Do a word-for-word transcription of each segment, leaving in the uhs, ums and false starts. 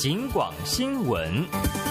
警广新闻。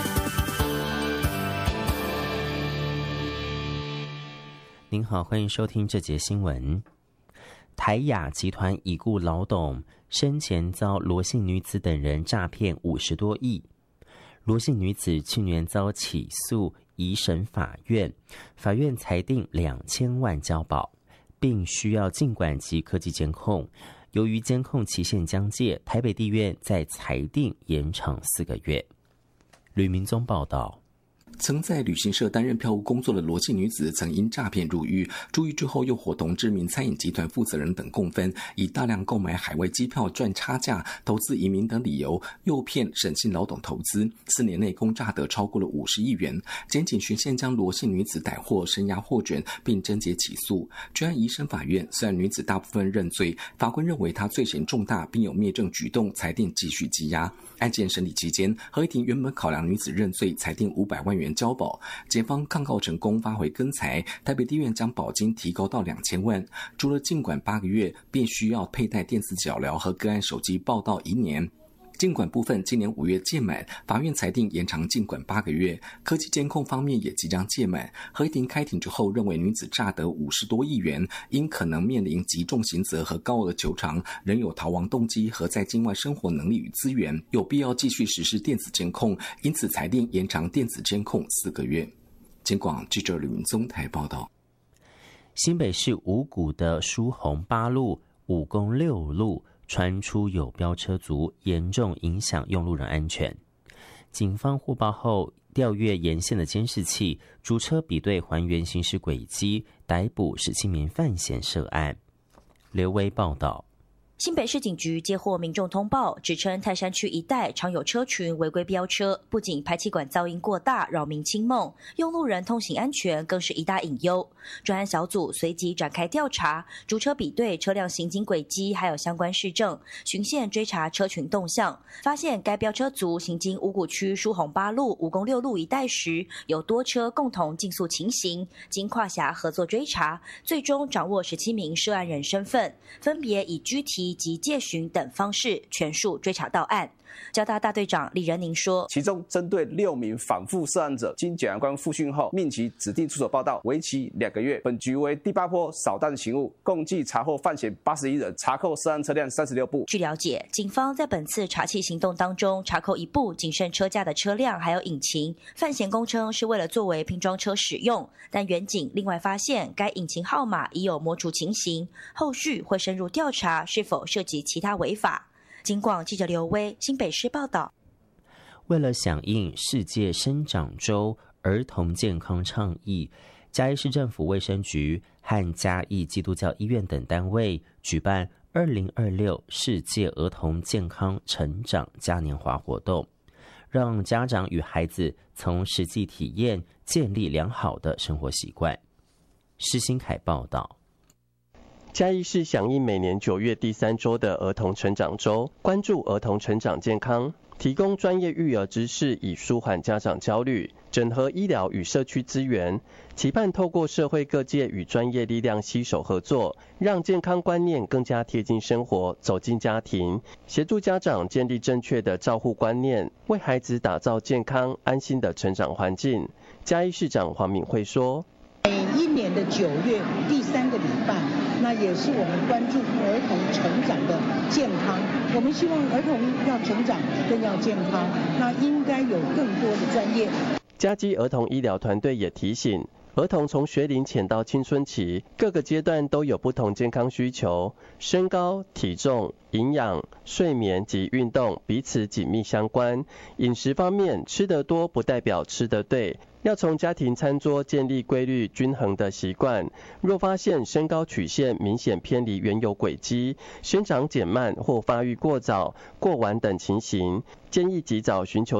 您好，欢迎收听这节新闻。台亚集团已故老董生前遭罗姓女子等人诈骗五十多亿。罗姓女子去年遭起诉移审法院，法院裁定两千万交保，并需要禁管及科技监控。由于监控期限将届，台北地院再裁定延长四个月。吕明宗报道。 曾在旅行社担任票务工作的罗姓女子，曾因诈骗入狱，入狱之后又伙同知名餐饮集团负责人等共分，以大量购买海外机票赚差价、投资移民等理由，诱骗沈姓老董投资，四年内共诈得超过了五十亿元。检警循线将罗姓女子逮获、声押获准，并侦结起诉。专案移审法院虽然女子大部分认罪，法官认为她罪嫌重大，并有灭证举动，裁定继续羁押。案件审理期间，合议庭原本考量女子认罪，裁定五百万元交保，检方抗告成功，发回更裁。台北地院将保金提高到两千万，除了禁管八个月，便需要佩戴电子脚镣和个案手机报到一年。禁管部分今年五月届满，法院裁定延长禁管八个月。科技监控方面也即将届满，合议庭开庭之后认为女子诈得五十多亿元，因可能面临极重刑责和高额求偿，仍有逃亡动机和在境外生活能力与资源，有必要继续实施电子监控，因此裁定延长电子监控四个月。警广记者吕明宗台报道。 新北市五股的疏洪八路、五公六路传出有飙车族，严重影响用路人安全。警方获报后调阅沿线的监视器，逐车比对还原行驶轨迹，逮捕十七名犯嫌涉案。刘威报道。 新北市警局接获民众通报，指称泰山区一带常有车群违规飙车，不仅排气管噪音过大，扰民清梦，用路人通行安全更是一大隐忧。专案小组随即展开调查，逐车比对车辆行经轨迹，还有相关事证，循线追查车群动向，发现该飙车族行经五股区疏洪八路、五公六路一带时，有多车共同竞速情形，经跨辖合作追查，最终掌握十七名涉案人身份，分别以拘提及借询等方式全数追查到案。交大大队长李仁宁说， 其中针对六名反复涉案者，经检察官复讯后，命其指定出所报到，为期两个月。本局为第八波扫荡刑务，共计查获犯嫌八十一人，查扣涉案车辆三十六部。 据了解，警方在本次查缉行动当中，查扣一部仅剩车架的车辆还有引擎，犯嫌供称是为了作为拼装车使用，但远警另外发现该引擎号码已有模除情形，后续会深入调查是否涉及其他违法。警广记者刘威新北市报道。 为了响应世界生长周儿童健康倡议，嘉义市政府卫生局和嘉义基督教医院等单位举办二零二六世界儿童健康成长嘉年华活动，让家长与孩子从实际体验建立良好的生活习惯。施新凯报道。 嘉义市响应每年九月第三周的儿童成长周，关注儿童成长健康，提供专业育儿知识，以舒缓家长焦虑，整合医疗与社区资源，期盼透过社会各界与专业力量携手合作，让健康观念更加贴近生活，走进家庭，协助家长建立正确的照护观念，为孩子打造健康安心的成长环境。嘉义市长黄敏惠说， 每一年的九月第三个礼拜，那也是我们关注儿童成长的健康。我们希望儿童要成长，更要健康，那应该有更多的专业。 嘉基儿童医疗团队也提醒，儿童从学龄前到青春期，各个阶段都有不同健康需求，身高、体重、营养、睡眠及运动彼此紧密相关。饮食方面，吃得多不代表吃得对，要从家庭餐桌建立规律均衡的习惯。若发现身高曲线明显偏离原有轨迹，生长减慢或发育过早、过晚等情形，建议及早寻求